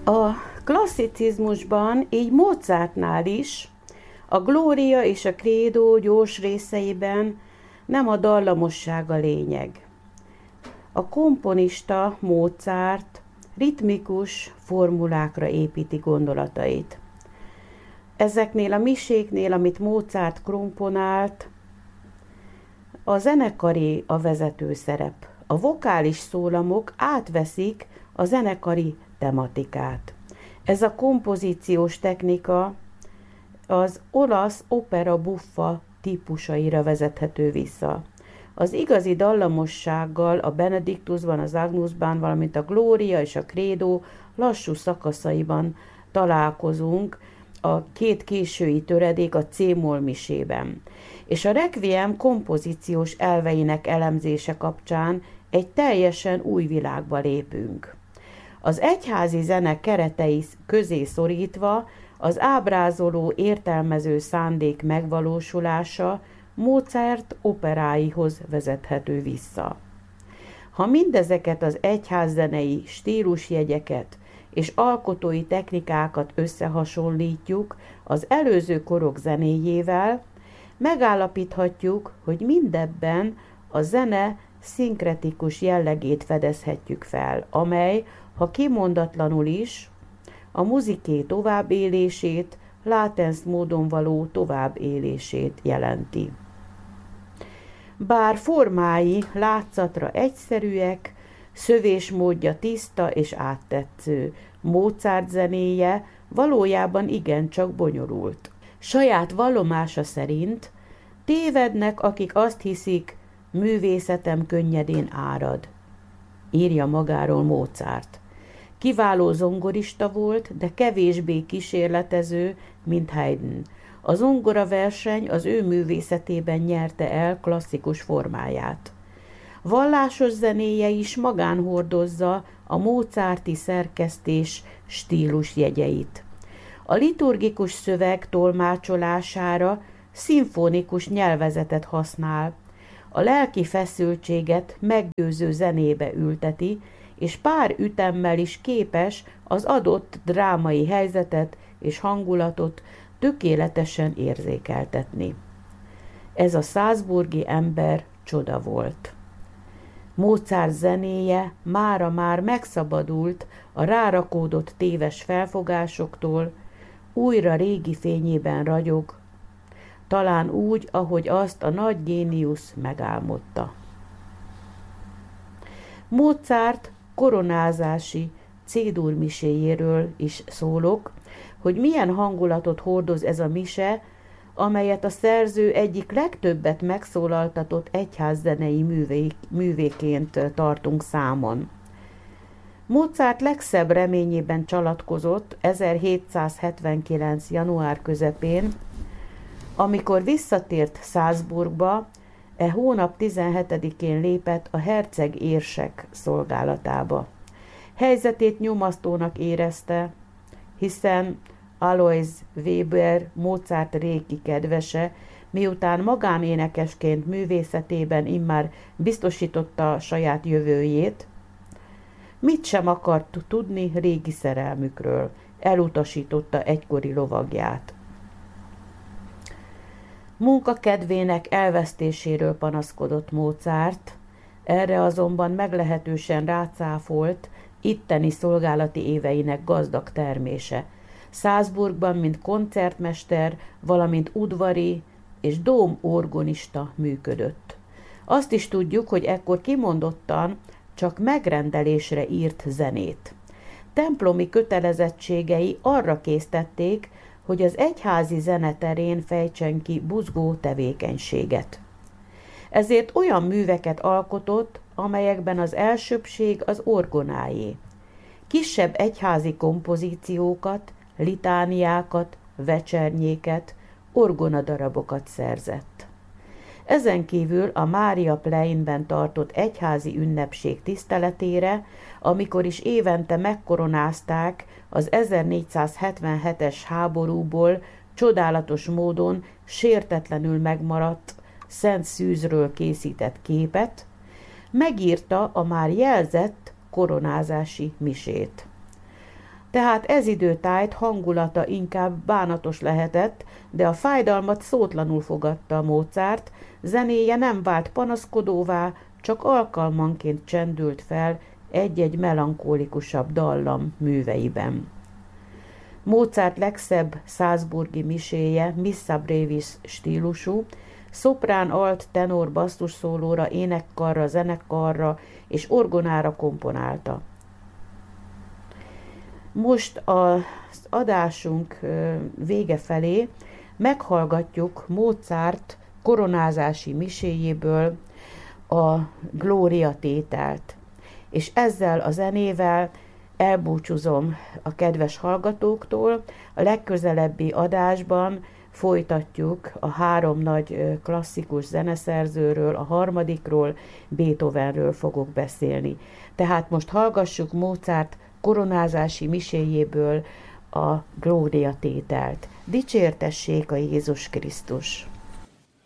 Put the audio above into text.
A klasszicizmusban, így Mozartnál is, a glória és a credo gyors részeiben nem a dallamosság a lényeg. A komponista Mozart ritmikus formulákra építi gondolatait. Ezeknél a miséknél, amit Mozart komponált, a zenekari a vezető szerep. A vokális szólamok átveszik a zenekari tematikát. Ez a kompozíciós technika az olasz opera buffa típusaira vezethető vissza. Az igazi dallamossággal a Benediktusban, az Agnusban, valamint a Glória és a Credo lassú szakaszaiban találkozunk, a két késői töredék a C-moll misében. És a Requiem kompozíciós elveinek elemzése kapcsán egy teljesen új világba lépünk. Az egyházi zene keretei közé szorítva az ábrázoló értelmező szándék megvalósulása Mozart operáihoz vezethető vissza. Ha mindezeket az egyházzenei stílusjegyeket és alkotói technikákat összehasonlítjuk az előző korok zenéjével, megállapíthatjuk, hogy mindebben a zene szinkretikus jellegét fedezhetjük fel, amely, ha kimondatlanul is, a muziké továbbélését, látens módon való továbbélését jelenti. Bár formái látszatra egyszerűek, szövésmódja tiszta és áttetsző, Mozart zenéje valójában igencsak bonyolult. Saját vallomása szerint tévednek, akik azt hiszik, művészetem könnyedén árad, írja magáról Mozart. Kiváló zongorista volt, de kevésbé kísérletező, mint Haydn. A zongoraverseny az ő művészetében nyerte el klasszikus formáját. Vallásos zenéje is magán hordozza a mozarti szerkesztés stílusjegyeit. A liturgikus szöveg tolmácsolására szimfonikus nyelvezetet használ, a lelki feszültséget meggyőző zenébe ülteti, és pár ütemmel is képes az adott drámai helyzetet és hangulatot tökéletesen érzékeltetni. Ez a salzburgi ember csoda volt. Mozart zenéje mára már megszabadult a rárakódott téves felfogásoktól, újra régi fényében ragyog, talán úgy, ahogy azt a nagy géniusz megálmodta. Mozart koronázási C-dur miséjéről is szólok, hogy milyen hangulatot hordoz ez a mise, amelyet a szerző egyik legtöbbet megszólaltatott egyházzenei művéként tartunk számon. Mozart legszebb reményében csalatkozott 1779. január közepén, amikor visszatért Salzburgba, e hónap 17-én lépett a herceg érsek szolgálatába. Helyzetét nyomasztónak érezte, hiszen Alois Weber, Mozart régi kedvese, miután magánénekesként művészetében immár biztosította saját jövőjét, mit sem akart tudni régi szerelmükről, elutasította egykori lovagját. Munkakedvének elvesztéséről panaszkodott Mozart, erre azonban meglehetősen rácáfolt itteni szolgálati éveinek gazdag termése. Salzburgban, mint koncertmester, valamint udvari és dómorgonista működött. Azt is tudjuk, hogy ekkor kimondottan csak megrendelésre írt zenét. Templomi kötelezettségei arra késztették, hogy az egyházi zeneterén fejtsen ki buzgó tevékenységet. Ezért olyan műveket alkotott, amelyekben az elsőbbség az orgonáé. Kisebb egyházi kompozíciókat, litániákat, vecsernyéket, orgonadarabokat szerzett. Ezen kívül a Mária Pleinben tartott egyházi ünnepség tiszteletére, amikor is évente megkoronázták az 1477-es háborúból csodálatos módon sértetlenül megmaradt Szent Szűzről készített képet, megírta a már jelzett koronázási misét. Tehát ez időtájt hangulata inkább bánatos lehetett, de a fájdalmat szótlanul fogadta Mozart, zenéje nem vált panaszkodóvá, csak alkalmanként csendült fel egy-egy melankólikusabb dallam műveiben. Mozart legszebb salzburgi miséje Missa brevis stílusú, szoprán, alt, tenor, basszus szólóra, énekkarra, zenekarra és orgonára komponálta. Most az adásunk vége felé meghallgatjuk Mozart koronázási miséjéből a Glória tételt, és ezzel a zenével elbúcsúzom a kedves hallgatóktól. A legközelebbi adásban folytatjuk a 3 nagy klasszikus zeneszerzőről, a harmadikról, Beethovenről fogok beszélni. Tehát most hallgassuk Mozart koronázási miséjéből a Glória tételt. Dicsértessék a Jézus Krisztus!